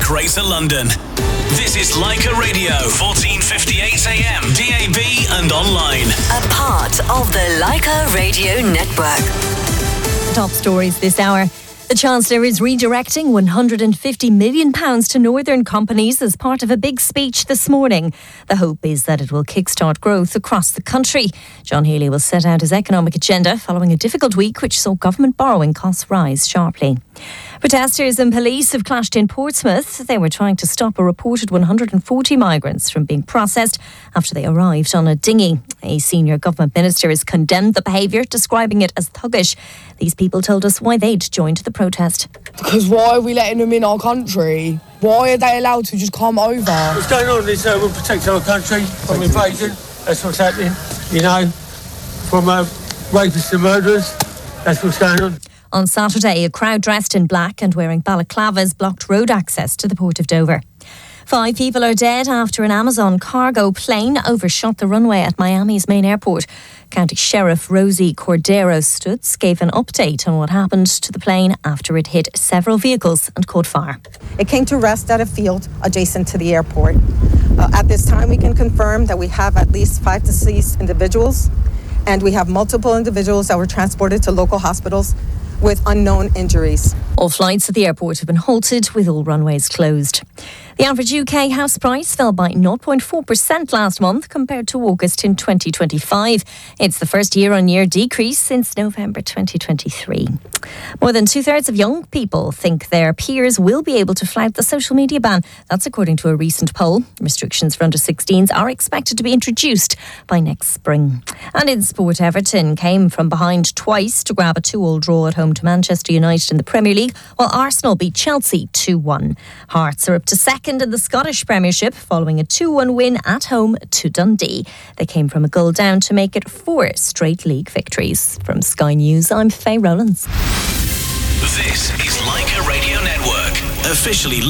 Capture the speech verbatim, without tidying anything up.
Greater London. This is Leica Radio, fourteen fifty-eight A M, D A B and online. A part of the Leica Radio Network. Top stories this hour. The Chancellor is redirecting one hundred fifty million pounds to northern companies as part of a big speech this morning. The hope is that it will kickstart growth across the country. John Healey will set out his economic agenda following a difficult week which saw government borrowing costs rise sharply. Protesters and police have clashed in Portsmouth. They were trying to stop a reported one hundred forty migrants from being processed after they arrived on a dinghy. A senior government minister has condemned the behaviour, describing it as thuggish. These people told us why they'd joined the protest. Because why are we letting them in our country? Why are they allowed to just come over? What's going on is uh, we'll protect our country from invasion. That's what's happening, you know, from uh, rapists and murderers. That's what's going on. On Saturday, a crowd dressed in black and wearing balaclavas blocked road access to the Port of Dover. Five people are dead after an Amazon cargo plane overshot the runway at Miami's main airport. County Sheriff Rosie Cordero Stutz gave an update on what happened to the plane after it hit several vehicles and caught fire. It came to rest at a field adjacent to the airport. Uh, at this time, we can confirm that we have at least five deceased individuals, and we have multiple individuals that were transported to local hospitals with unknown injuries. All flights at the airport have been halted with all runways closed. The average U K house price fell by zero point four percent last month compared to August in twenty twenty-five. It's the first year-on-year decrease since November twenty twenty-three. More than two-thirds of young people think their peers will be able to flout the social media ban. That's according to a recent poll. Restrictions for under sixteens are expected to be introduced by next spring. And in sport, Everton came from behind twice to grab a two-all draw at home to Manchester United in the Premier League, while Arsenal beat Chelsea two one. Hearts are up to second in the Scottish Premiership following a two one win at home to Dundee. They came from a goal down to make it four straight league victories. From Sky News, I'm Faye Rowlands. This is Leica Radio Network, officially